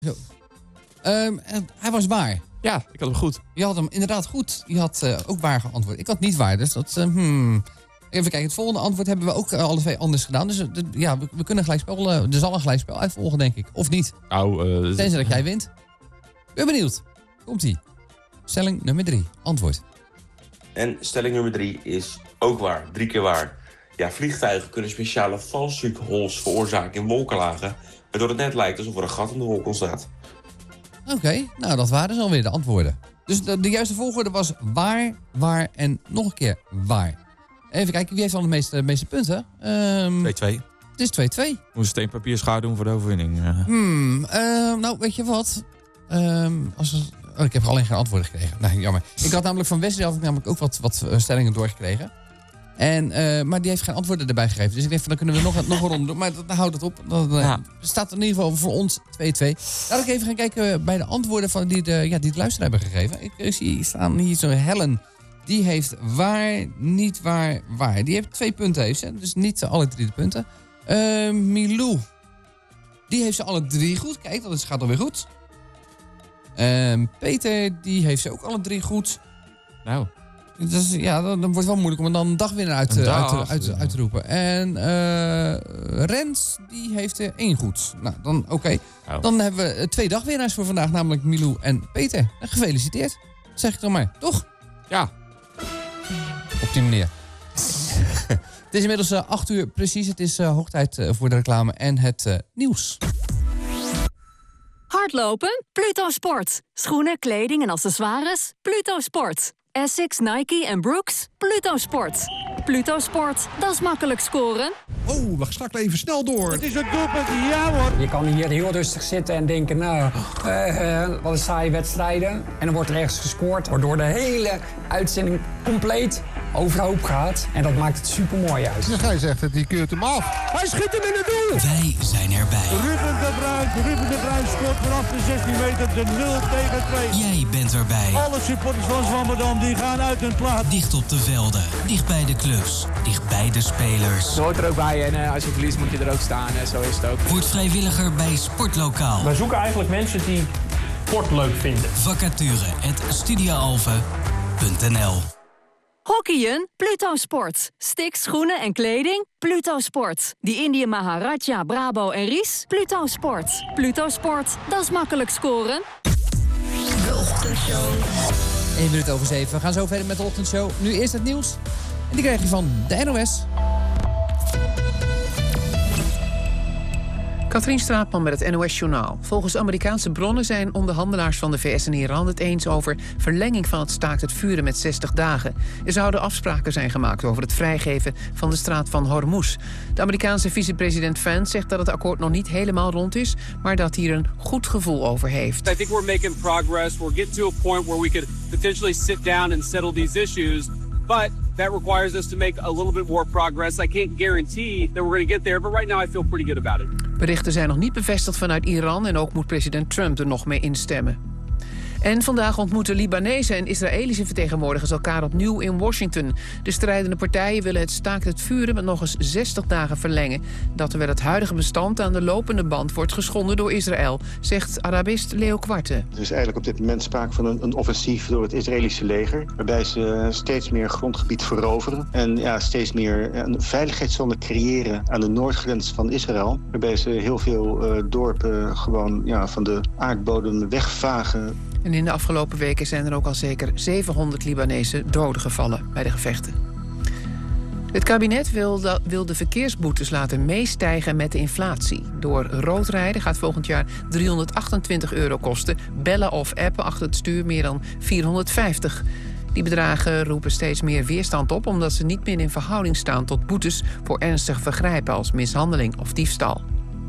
Zo. Hij was waar. Ja, ik had hem goed. Je had hem inderdaad goed. Je had ook waar geantwoord. Ik had niet waar, dus dat... Even kijken, het volgende antwoord hebben we ook alle twee anders gedaan. Dus we kunnen gelijkspel... er zal een gelijkspel uitvolgen, denk ik. Of niet. Tenzij dat jij wint. Ben benieuwd. Komt-ie. Stelling nummer 3. Antwoord. En stelling nummer 3 is ook waar. 3 keer waar. Ja, vliegtuigen kunnen speciale valstrik-holes veroorzaken in wolkenlagen, waardoor het net lijkt alsof er een gat in de wolk ontstaat. Oké, nou dat waren dus alweer de antwoorden. Dus de juiste volgorde was waar en nog een keer waar. Even kijken, wie heeft dan de meeste punten? 2-2. Het is 2-2. Moest steen, papier, schaar doen voor de overwinning. Nou, weet je wat? Ik heb alleen geen antwoorden gekregen. Nee, jammer. Ik had namelijk van Wesley ook wat stellingen doorgekregen. Maar die heeft geen antwoorden erbij gegeven. Dus ik denk, dan kunnen we nog een ronde doen. Maar dan houdt het op. Dan staat in ieder geval voor ons 2-2. Laat ik even gaan kijken bij de antwoorden van die de luisteraar hebben gegeven. Ik zie staan hier zo Helen. Die heeft waar, niet waar, waar. Die heeft 2 punten, heeft ze. Dus niet alle 3 de punten. Milou. Die heeft ze alle 3 goed. Kijk, dat gaat alweer goed. Peter, die heeft ze ook alle 3 goed. Nou. Dus ja, dan wordt het wel moeilijk om dan een dagwinnaar uit te roepen. En Rens, die heeft er 1 goed. Nou, dan oké. Oh. Dan hebben we 2 dagwinnaars voor vandaag, namelijk Milou en Peter. Gefeliciteerd, zeg ik dan maar. Toch? Ja. Op die manier. Het is inmiddels 8 uur precies. Het is hoog tijd voor de reclame en het nieuws. Hardlopen? Pluto Sport. Schoenen, kleding en accessoires? Pluto Sport. Essex, Nike en Brooks? Pluto Sport. Pluto Sport, dat is makkelijk scoren. Oh, we schakelen even snel door. Het is een doelpunt, ja hoor. Je kan hier heel rustig zitten en denken, wat een saaie wedstrijden. En dan wordt er ergens gescoord, waardoor de hele uitzending compleet overhoop gaat. En dat maakt het supermooi uit. De scheidsrechter, die keurt hem af. Hij schiet hem in het doel. Wij zijn erbij. Ruben de Bruin scoort vanaf de 16 meter de 0-2. Jij bent erbij. Alle supporters van Zwammerdam die gaan uit hun plaats. Dicht op de velden, dicht bij de clubs, dicht bij de spelers. Je hoort er ook bij en als je verliest moet je er ook staan. Zo is het ook. Word vrijwilliger bij Sportlokaal. Wij zoeken eigenlijk mensen die sport leuk vinden. Vacature@studioalve.nl. Hockeyen? Pluto Sport. Sticks, schoenen en kleding? Pluto Sport. Die Indië Maharaja, Brabo en Ries? Pluto Sport. Pluto Sport, dat is makkelijk scoren. De Ochtendshow. 1 minuut over 7. We gaan zo verder met de Ochtendshow. Nu eerst het nieuws. En die krijg je van de NOS. Katrien Straatman met het NOS-journaal. Volgens Amerikaanse bronnen zijn onderhandelaars van de VS en Iran het eens over verlenging van het staakt het vuren met 60 dagen. Er zouden afspraken zijn gemaakt over het vrijgeven van de straat van Hormuz. De Amerikaanse vicepresident Vance zegt dat het akkoord nog niet helemaal rond is, maar dat hij er een goed gevoel over heeft. I think we're making progress. We're getting to a point where we could potentially sit down and settle these issues. But that requires us to make a little bit more progress. I can't guarantee that we're going to get there, but right now I feel pretty good about it. Berichten zijn nog niet bevestigd vanuit Iran en ook moet president Trump er nog mee instemmen. En vandaag ontmoeten Libanese en Israëlische vertegenwoordigers elkaar opnieuw in Washington. De strijdende partijen willen het staakt het vuren met nog eens 60 dagen verlengen. Dat terwijl het huidige bestand aan de lopende band wordt geschonden door Israël, zegt Arabist Leo Kwarte. Er is eigenlijk op dit moment sprake van een offensief door het Israëlische leger, waarbij ze steeds meer grondgebied veroveren en steeds meer een veiligheidszone creëren aan de noordgrens van Israël, waarbij ze heel veel dorpen gewoon van de aardbodem wegvagen. En in de afgelopen weken zijn er ook al zeker 700 Libanese doden gevallen bij de gevechten. Het kabinet wil de verkeersboetes laten meestijgen met de inflatie. Door rood rijden gaat volgend jaar €328 kosten. Bellen of appen achter het stuur meer dan 450. Die bedragen roepen steeds meer weerstand op, omdat ze niet meer in verhouding staan tot boetes voor ernstige vergrijpen als mishandeling of diefstal.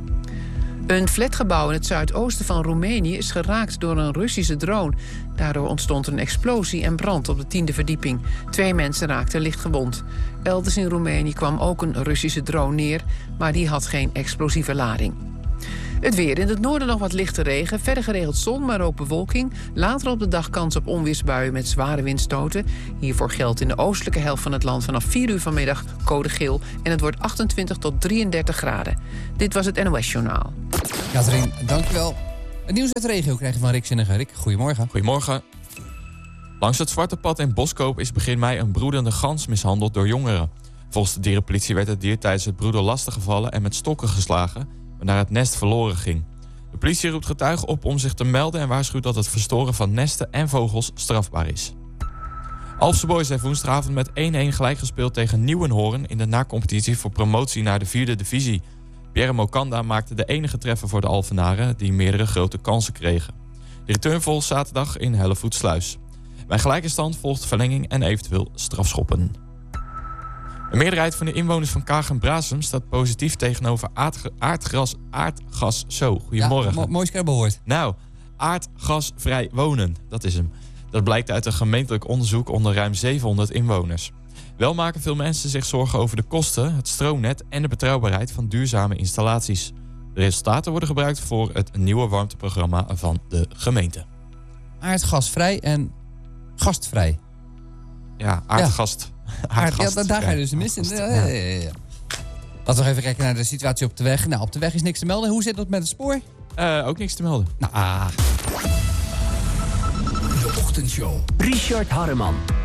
Een flatgebouw in het zuidoosten van Roemenië is geraakt door een Russische drone. Daardoor ontstond een explosie en brand op de 10e verdieping. 2 mensen raakten licht gewond. Elders in Roemenië kwam ook een Russische drone neer, maar die had geen explosieve lading. Het weer. In het noorden nog wat lichte regen. Verder geregeld zon, maar ook bewolking. Later op de dag kans op onweersbuien met zware windstoten. Hiervoor geldt in de oostelijke helft van het land vanaf 4 uur vanmiddag code geel. En het wordt 28 tot 33 graden. Dit was het NOS Journaal. Katrien, dankjewel. Het nieuws uit de regio krijgen van Rick Zinnige. Rick, goedemorgen. Goedemorgen. Langs het Zwarte Pad in Boskoop is begin mei een broedende gans mishandeld door jongeren. Volgens de dierenpolitie werd het dier tijdens het broeden lastiggevallen en met stokken geslagen, waarna het nest verloren ging. De politie roept getuigen op om zich te melden en waarschuwt dat het verstoren van nesten en vogels strafbaar is. Alpse Boys heeft woensdagavond met 1-1 gelijk gespeeld tegen Nieuwenhoorn in de nacompetitie voor promotie naar de 4e divisie. Pierre Mokanda maakte de enige treffer voor de Alphenaren die meerdere grote kansen kregen. De return volgt zaterdag in Hellevoetsluis. Bij gelijke stand volgt verlenging en eventueel strafschoppen. Een meerderheid van de inwoners van Kagen-Brasem staat positief tegenover aardgas. Zo, goedemorgen. Ja, mooi scrabblewoord. Nou, aardgasvrij wonen, dat is hem. Dat blijkt uit een gemeentelijk onderzoek onder ruim 700 inwoners. Wel maken veel mensen zich zorgen over de kosten, het stroomnet en de betrouwbaarheid van duurzame installaties. De resultaten worden gebruikt voor het nieuwe warmteprogramma van de gemeente. Aardgasvrij en gastvrij. Ja, aardgast. Ja, daar ga je dus de mist in. Ja. Laten we nog even kijken naar de situatie op de weg. Nou, op de weg is niks te melden. Hoe zit het met het spoor? Ook niks te melden. De Ochtendshow. Richard Harreman.